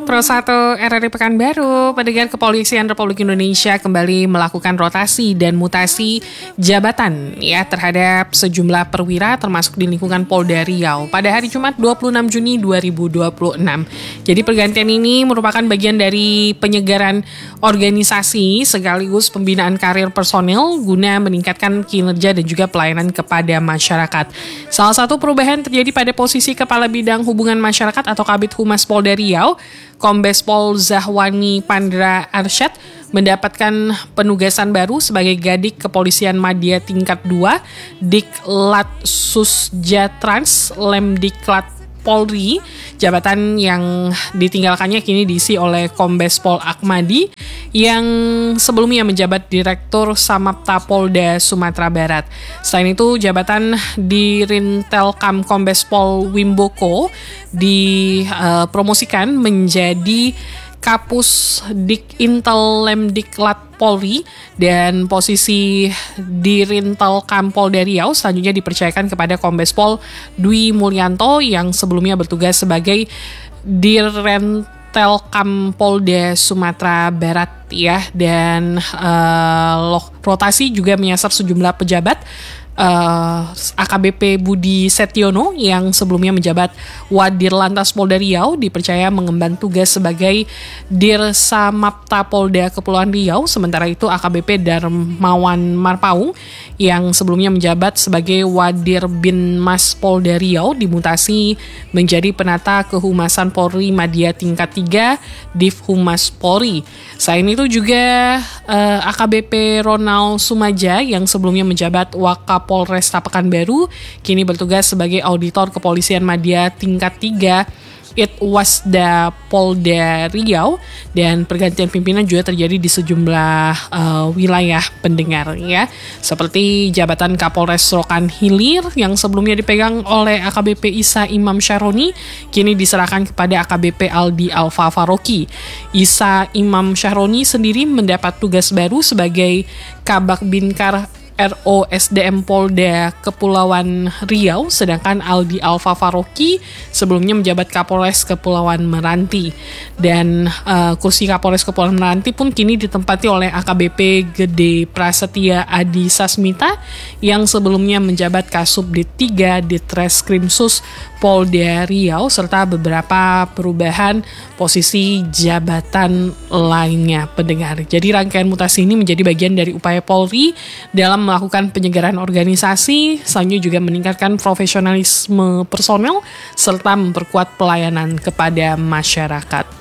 Pro 1 RRI Pekanbaru, pendengar Kepolisian Republik Indonesia kembali melakukan rotasi dan mutasi jabatan ya terhadap sejumlah perwira termasuk di lingkungan Polda Riau pada hari Jumat 26 Juni 2026. Jadi pergantian ini merupakan bagian dari penyegaran organisasi sekaligus pembinaan karir personil guna meningkatkan kinerja dan juga pelayanan kepada masyarakat. Salah satu perubahan terjadi pada posisi Kepala Bidang Hubungan Masyarakat atau Kabid Humas Polda Riau, Kombes Pol Zahwani Pandra Arsyad mendapatkan penugasan baru sebagai Gadik Kepolisian Madya tingkat 2 Diklat Susjatrans Lemdiklat Polri. Jabatan yang ditinggalkannya kini diisi oleh Kombes Pol Akmadi yang sebelumnya menjabat Direktur Samapta Polda Sumatera Barat. Selain itu, jabatan di Rintelkam Kombes Pol Wimboko dipromosikan menjadi Kapus Dik Intel Lemdiklat Polri dan posisi di Rintelkam Polda Riau selanjutnya dipercayakan kepada Kombes Pol Dwi Mulyanto yang sebelumnya bertugas sebagai Dirrentelkam Polda Sumatera Barat ya, dan rotasi juga menyasar sejumlah pejabat. AKBP Budi Setiono yang sebelumnya menjabat Wadirlantas Polda Riau dipercaya mengemban tugas sebagai Dirsamapta Polda Kepulauan Riau. Sementara itu AKBP Darmawan Marpaung yang sebelumnya menjabat sebagai Wadirbinmas Polda Riau dimutasi menjadi Penata Kehumasan Polri Madya tingkat 3 Div Humas Polri. Selain itu juga AKBP Ronald Sumaja yang sebelumnya menjabat Wakapolresta Pekanbaru kini bertugas sebagai Auditor Kepolisian Madya tingkat 3 Itwasda Polda Riau, dan pergantian pimpinan juga terjadi di sejumlah wilayah pendengar ya, seperti jabatan Kapolres Rokan Hilir yang sebelumnya dipegang oleh AKBP Isa Imam Syahroni kini diserahkan kepada AKBP Aldi Alfa Faroki. Isa Imam Syahroni sendiri mendapat tugas baru sebagai Kabak Binkar ROSDM Polda Kepulauan Riau, sedangkan Aldi Alfa Faroki sebelumnya menjabat Kapolres Kepulauan Meranti. Dan kursi Kapolres Kepulauan Meranti pun kini ditempati oleh AKBP Gede Prasetya Adi Sasmita yang sebelumnya menjabat Kasubdit 3 Ditreskrimsus Polda Riau, serta beberapa perubahan posisi jabatan lainnya pendengar. Jadi rangkaian mutasi ini menjadi bagian dari upaya Polri dalam melakukan penyegaran organisasi, selanjutnya juga meningkatkan profesionalisme personel serta memperkuat pelayanan kepada masyarakat.